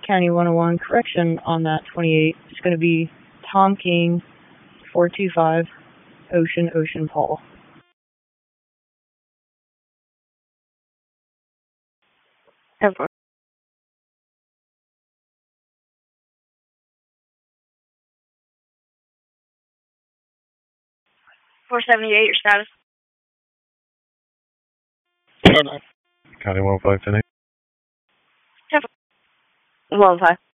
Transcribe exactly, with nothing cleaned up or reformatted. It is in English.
County one oh one, correction on that twenty-eight. It's going to be Tom King, four two five, Ocean, Ocean Paul. Ever. four seventy-eight, your status? County one five ten eight. one five.